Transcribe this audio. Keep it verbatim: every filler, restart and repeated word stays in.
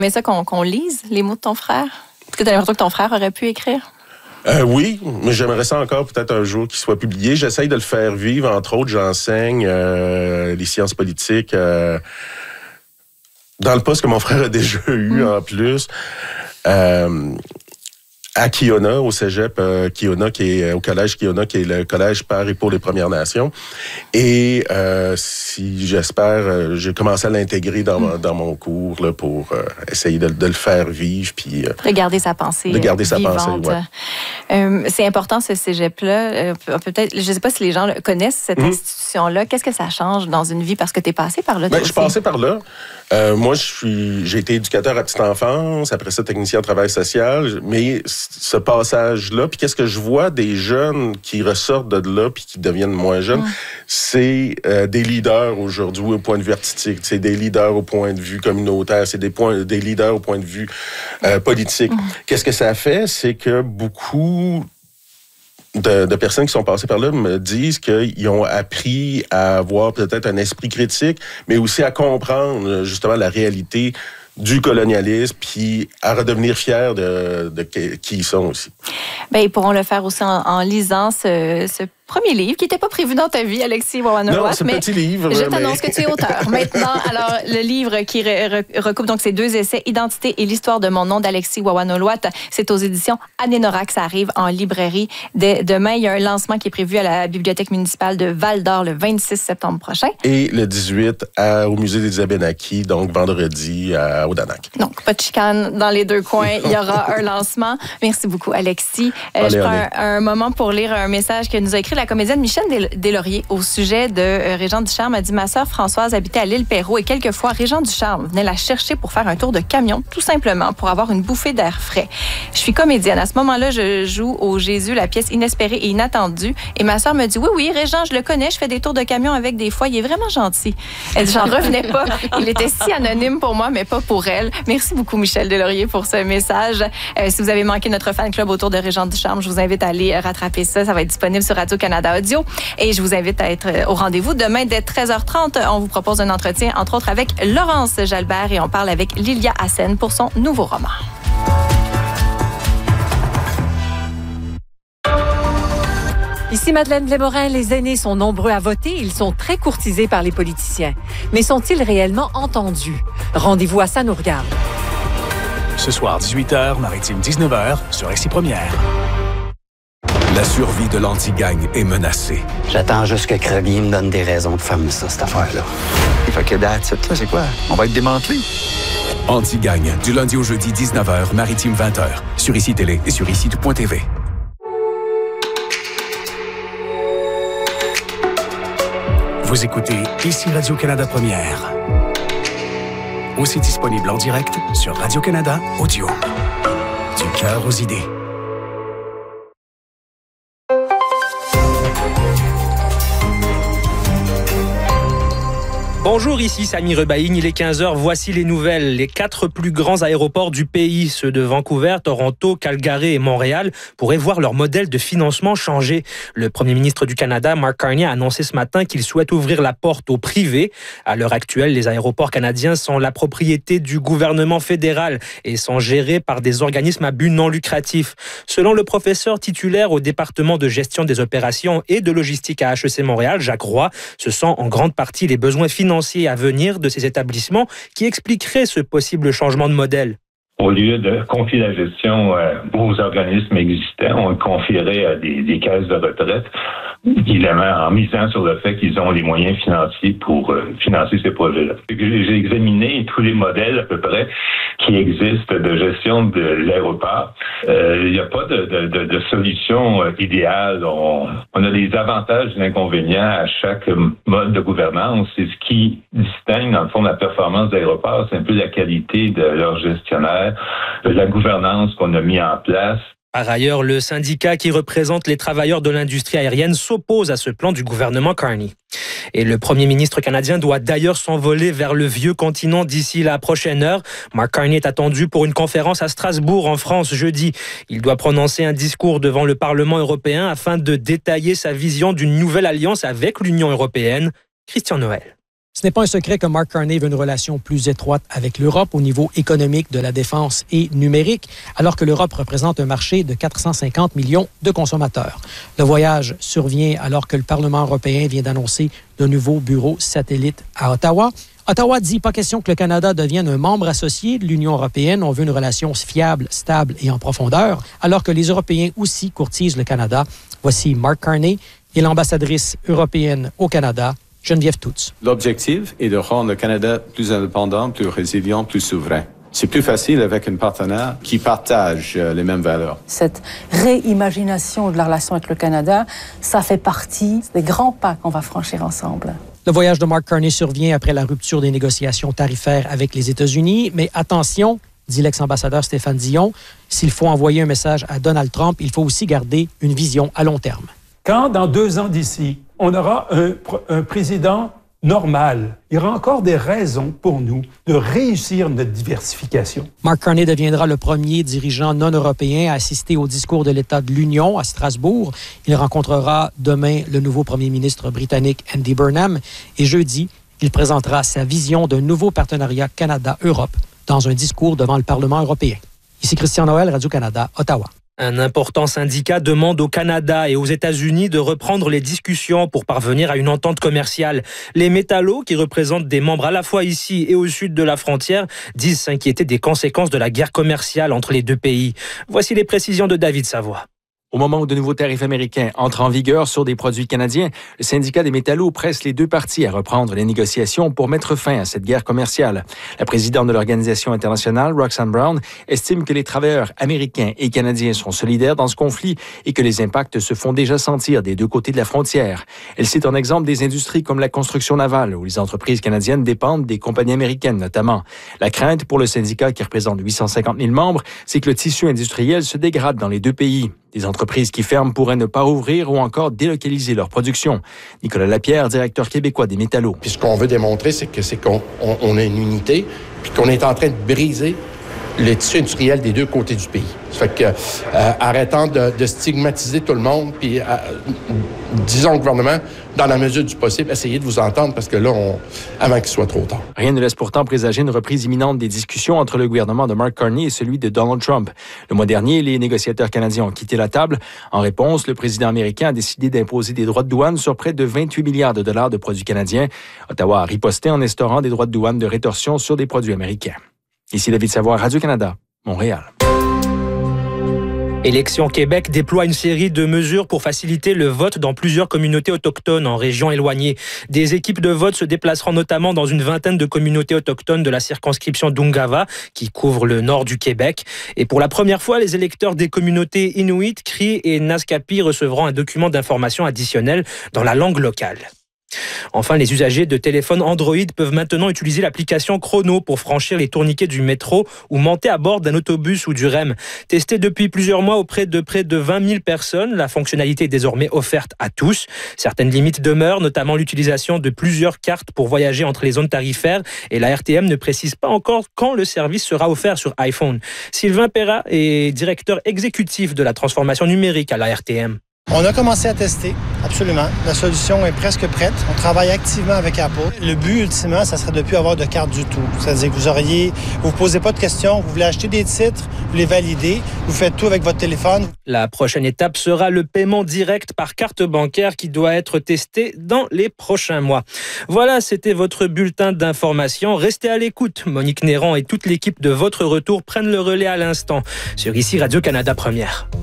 Mais ça, qu'on, qu'on lise les mots de ton frère? Est-ce que tu as l'impression que ton frère aurait pu écrire? Euh, oui, mais j'aimerais ça encore peut-être un jour qu'il soit publié. J'essaye de le faire vivre. Entre autres, j'enseigne euh, les sciences politiques euh, dans le poste que mon frère a déjà eu mmh. en plus. Euh, à Kiona, au cégep euh, Kiona, qui est au collège Kiona, qui est le collège par et pour les Premières Nations. Et euh, si j'espère, euh, j'ai commencé à l'intégrer dans, mm. dans mon cours là, pour euh, essayer de, de le faire vivre. Puis, euh, de garder sa pensée De garder sa vivante. pensée, ouais. euh, C'est important, ce cégep-là. Euh, peut-être, je ne sais pas si les gens connaissent cette mm. institution-là. Qu'est-ce que ça change dans une vie? Parce que tu es passé par là, toi ben, Je suis passé par là. Euh, moi, je suis, j'ai été éducateur à petite enfance, après ça, technicien en travail social, mais ce passage-là, puis qu'est-ce que je vois des jeunes qui ressortent de là puis qui deviennent moins jeunes, mmh. c'est euh, des leaders aujourd'hui au point de vue artistique, c'est des leaders au point de vue communautaire, c'est des, points, des leaders au point de vue euh, politique. Mmh. Qu'est-ce que ça fait? C'est que beaucoup... De, de personnes qui sont passées par là me disent qu'ils ont appris à avoir peut-être un esprit critique, mais aussi à comprendre justement la réalité du colonialisme, puis à redevenir fiers de, de qui ils sont aussi. Bien, ils pourront le faire aussi en, en lisant ce, ce premier livre qui n'était pas prévu dans ta vie, Alexis Wawanolwat. Non, c'est mais petit livre. Je t'annonce mais... que tu es auteur. Maintenant, alors, le livre qui re- recoupe donc ces deux essais, Identité et l'histoire de mon nom d'Alexis Wawanolwat, c'est aux éditions Anénorac. Ça arrive en librairie dès demain. Il y a un lancement qui est prévu à la bibliothèque municipale de Val-d'Or le vingt-six septembre prochain. Et le dix-huit à, au musée des Abénaquis, donc vendredi à Odanak. Donc, pas de chicane dans les deux coins. Il y aura un lancement. Merci beaucoup, Alexis. Euh, allez, je prends allez. Un, un moment pour lire un message que nous a écrit la comédienne Michel Deslauriers au sujet de euh, Régent Ducharme. A dit: ma sœur Françoise habitait à l'île Perrot et quelquefois Régent Ducharme venait la chercher pour faire un tour de camion, tout simplement pour avoir une bouffée d'air frais. Je suis comédienne. À ce moment-là, je joue au Jésus, la pièce inespérée et inattendue. Et ma sœur me dit: oui, oui, Régent, je le connais, je fais des tours de camion avec des fois. Il est vraiment gentil. Elle dit: j'en revenais pas. Il était si anonyme pour moi, mais pas pour elle. Merci beaucoup, Michel Deslauriers, pour ce message. Euh, si vous avez manqué notre fan club autour de Régent Ducharme, je vous invite à aller rattraper ça. Ça va être disponible sur Radio-Canada Audio. Et je vous invite à être au rendez-vous demain dès treize heures trente. On vous propose un entretien, entre autres, avec Laurence Jalbert et on parle avec Lilia Hassen pour son nouveau roman. Ici Madeleine Blais-Morin, les aînés sont nombreux à voter, ils sont très courtisés par les politiciens. Mais sont-ils réellement entendus? Rendez-vous à Ça nous regarde. Ce soir, dix-huit heures, Maritime dix-neuf heures, sur Récit Première. La survie de l'anti-gang est menacée. J'attends juste que Crevier me donne des raisons de fermer ça, cette affaire-là. Fait que that's it, là, c'est quoi? On va être démantelé. Anti-gang, du lundi au jeudi, dix-neuf heures, Maritime vingt heures, sur Ici Télé et sur ici tout point t v. Vous écoutez Ici Radio-Canada Première. Aussi disponible en direct sur Radio-Canada Audio. Du cœur aux idées. Bonjour, ici Samy Rebaïgne, il est quinze heures, voici les nouvelles. Les quatre plus grands aéroports du pays, ceux de Vancouver, Toronto, Calgary et Montréal, pourraient voir leur modèle de financement changer. Le premier ministre du Canada, Mark Carney, a annoncé ce matin qu'il souhaite ouvrir la porte au privé. À l'heure actuelle, les aéroports canadiens sont la propriété du gouvernement fédéral et sont gérés par des organismes à but non lucratif. Selon le professeur titulaire au département de gestion des opérations et de logistique à H E C Montréal, Jacques Roy, ce sont en grande partie les besoins financiers à venir de ces établissements qui expliqueraient ce possible changement de modèle. Au lieu de confier la gestion euh, aux organismes existants, on le confierait à des, des caisses de retraite, évidemment en misant sur le fait qu'ils ont les moyens financiers pour euh, financer ces projets-là. J'ai examiné tous les modèles à peu près qui existent de gestion de l'aéroport. Euh, il n'y a pas de, de, de, de solution euh, idéale. On, on a des avantages et des inconvénients à chaque mode de gouvernance. C'est ce qui distingue, dans le fond, la performance d'aéroport. C'est un peu la qualité de leur gestionnaire, de la gouvernance qu'on a mis en place. Par ailleurs, le syndicat qui représente les travailleurs de l'industrie aérienne s'oppose à ce plan du gouvernement Carney. Et le premier ministre canadien doit d'ailleurs s'envoler vers le vieux continent d'ici la prochaine heure. Mark Carney est attendu pour une conférence à Strasbourg, en France, jeudi. Il doit prononcer un discours devant le Parlement européen afin de détailler sa vision d'une nouvelle alliance avec l'Union européenne. Christian Noël. Ce n'est pas un secret que Mark Carney veut une relation plus étroite avec l'Europe au niveau économique, de la défense et numérique, alors que l'Europe représente un marché de quatre cent cinquante millions de consommateurs. Le voyage survient alors que le Parlement européen vient d'annoncer de nouveaux bureaux satellites à Ottawa. Ottawa dit pas question que le Canada devienne un membre associé de l'Union européenne. On veut une relation fiable, stable et en profondeur, alors que les Européens aussi courtisent le Canada. Voici Mark Carney et l'ambassadrice européenne au Canada, Geneviève Toutz. L'objectif est de rendre le Canada plus indépendant, plus résilient, plus souverain. C'est plus facile avec un partenaire qui partage les mêmes valeurs. Cette réimagination de la relation avec le Canada, ça fait partie des grands pas qu'on va franchir ensemble. Le voyage de Mark Carney survient après la rupture des négociations tarifaires avec les États-Unis, mais attention, dit l'ex-ambassadeur Stéphane Dion, s'il faut envoyer un message à Donald Trump, il faut aussi garder une vision à long terme. Quand, dans deux ans d'ici, on aura un, un président normal, il y aura encore des raisons pour nous de réussir notre diversification. Mark Carney deviendra le premier dirigeant non européen à assister au discours de l'État de l'Union à Strasbourg. Il rencontrera demain le nouveau premier ministre britannique Andy Burnham et jeudi, il présentera sa vision d'un nouveau partenariat Canada-Europe dans un discours devant le Parlement européen. Ici Christian Noël, Radio-Canada, Ottawa. Un important syndicat demande au Canada et aux États-Unis de reprendre les discussions pour parvenir à une entente commerciale. Les métallos, qui représentent des membres à la fois ici et au sud de la frontière, disent s'inquiéter des conséquences de la guerre commerciale entre les deux pays. Voici les précisions de David Savoie. Au moment où de nouveaux tarifs américains entrent en vigueur sur des produits canadiens, le syndicat des métallos presse les deux parties à reprendre les négociations pour mettre fin à cette guerre commerciale. La présidente de l'organisation internationale, Roxanne Brown, estime que les travailleurs américains et canadiens sont solidaires dans ce conflit et que les impacts se font déjà sentir des deux côtés de la frontière. Elle cite un exemple des industries comme la construction navale, où les entreprises canadiennes dépendent des compagnies américaines notamment. La crainte pour le syndicat, qui représente huit cent cinquante mille membres, c'est que le tissu industriel se dégrade dans les deux pays. Des entreprises qui ferment pourraient ne pas ouvrir ou encore délocaliser leur production. Nicolas Lapierre, directeur québécois des métallos. Puis ce qu'on veut démontrer, c'est que c'est qu'on on, on a une unité, puis qu'on est en train de briser le tissu industriel des deux côtés du pays. Ça fait que, euh, arrêtant de, de stigmatiser tout le monde, puis euh, disons au gouvernement, dans la mesure du possible, essayez de vous entendre, parce que là, on, avant qu'il soit trop tard. Rien ne laisse pourtant présager une reprise imminente des discussions entre le gouvernement de Mark Carney et celui de Donald Trump. Le mois dernier, les négociateurs canadiens ont quitté la table. En réponse, le président américain a décidé d'imposer des droits de douane sur près de vingt-huit milliards de dollars de produits canadiens. Ottawa a riposté en instaurant des droits de douane de rétorsion sur des produits américains. Ici David Savoie, Radio-Canada, Montréal. Élections Québec déploie une série de mesures pour faciliter le vote dans plusieurs communautés autochtones en régions éloignées. Des équipes de vote se déplaceront notamment dans une vingtaine de communautés autochtones de la circonscription d'Ungava, qui couvre le nord du Québec. Et pour la première fois, les électeurs des communautés Inuit, Cri et Naskapi recevront un document d'information additionnel dans la langue locale. Enfin, les usagers de téléphones Android peuvent maintenant utiliser l'application Chrono pour franchir les tourniquets du métro ou monter à bord d'un autobus ou du R E M. Testée depuis plusieurs mois auprès de près de vingt mille personnes, la fonctionnalité est désormais offerte à tous. Certaines limites demeurent, notamment l'utilisation de plusieurs cartes pour voyager entre les zones tarifaires, et la R T M ne précise pas encore quand le service sera offert sur iPhone. Sylvain Perra est directeur exécutif de la transformation numérique à la R T M. On a commencé à tester, absolument. La solution est presque prête. On travaille activement avec Apple. Le but, ultimement, ça serait de ne plus avoir de carte du tout. C'est-à-dire que vous auriez, vous ne vous posez pas de questions, vous voulez acheter des titres, vous les validez, vous faites tout avec votre téléphone. La prochaine étape sera le paiement direct par carte bancaire qui doit être testé dans les prochains mois. Voilà, c'était votre bulletin d'information. Restez à l'écoute. Monique Néron et toute l'équipe de Votre Retour prennent le relais à l'instant sur ici Radio-Canada Première.